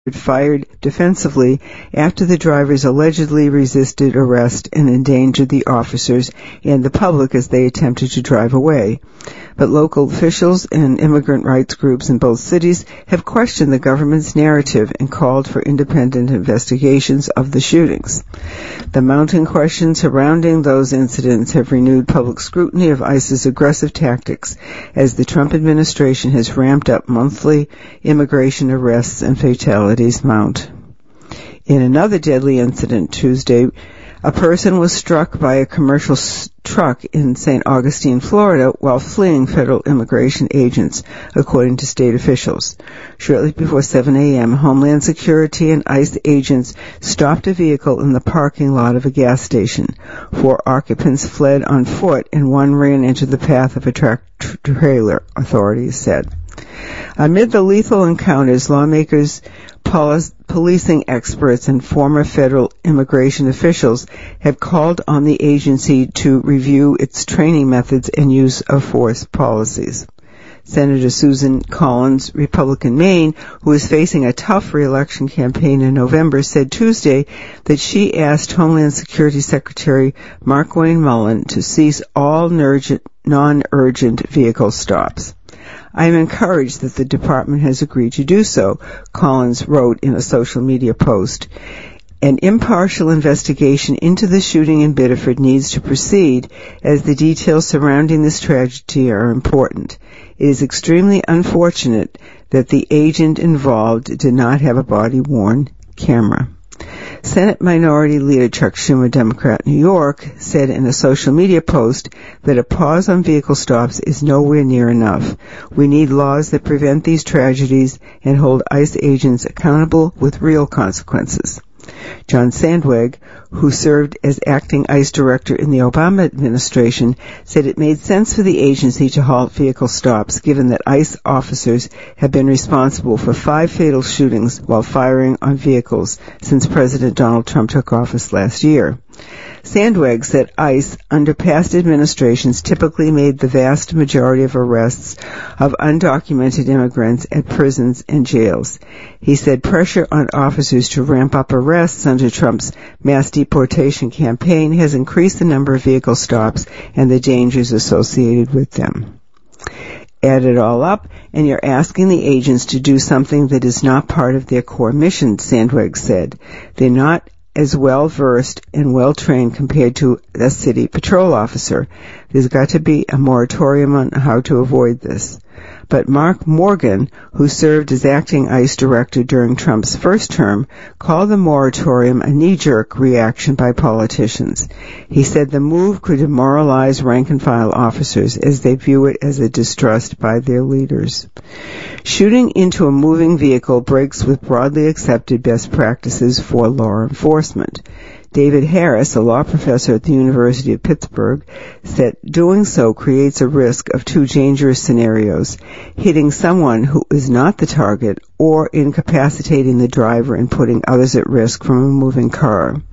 fired defensively after the drivers allegedly resisted arrest and endangered the officers and the public as they attempted to drive away. But local officials and immigrant rights groups in both cities have questioned the government's narrative and called for independent investigations of the shootings. The mounting questions surrounding those incidents have renewed public scrutiny of ICE's aggressive tactics as the Trump administration has ramped up monthly immigration arrests and fatalities mount. In another deadly incident Tuesday, a person was struck by a commercial truck in St. Augustine, Florida, while fleeing federal immigration agents, according to state officials. Shortly before 7 a.m., Homeland Security and ICE agents stopped a vehicle in the parking lot of a gas station. 4 occupants fled on foot, and one ran into the path of a tractor-trailer, authorities said. Amid the lethal encounters, lawmakers, policing experts, and former federal immigration officials have called on the agency to review its training methods and use of force policies. Senator Susan Collins, Republican Maine, who is facing a tough re-election campaign in November, said Tuesday that she asked Homeland Security Secretary Markwayne Mullin to cease all non-urgent vehicle stops. I am encouraged that the department has agreed to do so, Collins wrote in a social media post. An impartial investigation into the shooting in Biddeford needs to proceed, as the details surrounding this tragedy are important. It is extremely unfortunate that the agent involved did not have a body-worn camera. Senate Minority Leader Chuck Schumer, Democrat, New York, said in a social media post that a pause on vehicle stops is nowhere near enough. We need laws that prevent these tragedies and hold ICE agents accountable with real consequences. John Sandweg, who served as acting ICE director in the Obama administration, said it made sense for the agency to halt vehicle stops, given that ICE officers have been responsible for 5 fatal shootings while firing on vehicles since President Donald Trump took office last year. Sandweg said ICE, under past administrations, typically made the vast majority of arrests of undocumented immigrants at prisons and jails. He said pressure on officers to ramp up arrests under Trump's mass deportation campaign has increased the number of vehicle stops and the dangers associated with them. Add it all up, and you're asking the agents to do something that is not part of their core mission, Sandweg said. They're not as well-versed and well-trained compared to a city patrol officer. There's got to be a moratorium on how to avoid this. But Mark Morgan, who served as acting ICE director during Trump's first term, called the moratorium a knee-jerk reaction by politicians. He said the move could demoralize rank-and-file officers as they view it as a distrust by their leaders. Shooting into a moving vehicle breaks with broadly accepted best practices for law enforcement. David Harris, a law professor at the University of Pittsburgh, said doing so creates a risk of 2 dangerous scenarios: hitting someone who is not the target or incapacitating the driver and putting others at risk from a moving car.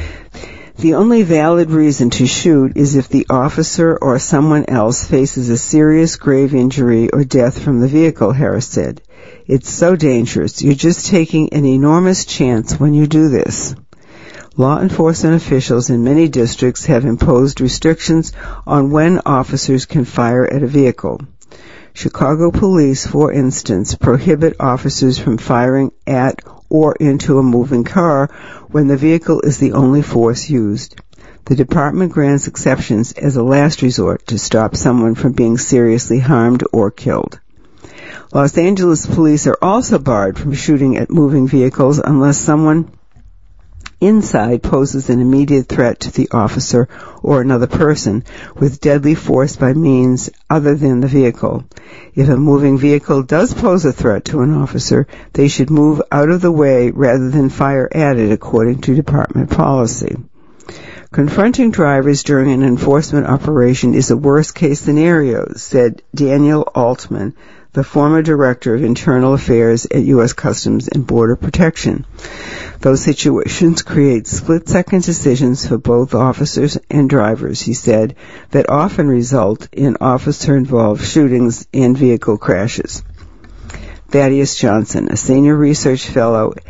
The only valid reason to shoot is if the officer or someone else faces a serious grave injury or death from the vehicle, Harris said. It's so dangerous. You're just taking an enormous chance when you do this. Law enforcement officials in many districts have imposed restrictions on when officers can fire at a vehicle. Chicago police, for instance, prohibit officers from firing at or into a moving car when the vehicle is the only force used. The department grants exceptions as a last resort to stop someone from being seriously harmed or killed. Los Angeles police are also barred from shooting at moving vehicles unless someone inside poses an immediate threat to the officer or another person with deadly force by means other than the vehicle. If a moving vehicle does pose a threat to an officer, they should move out of the way rather than fire at it, according to department policy. Confronting drivers during an enforcement operation is a worst-case scenario, said Daniel Altman, the former director of internal affairs at U.S. Customs and Border Protection. Those situations create split-second decisions for both officers and drivers, he said, that often result in officer-involved shootings and vehicle crashes. Thaddeus Johnson, a senior research fellow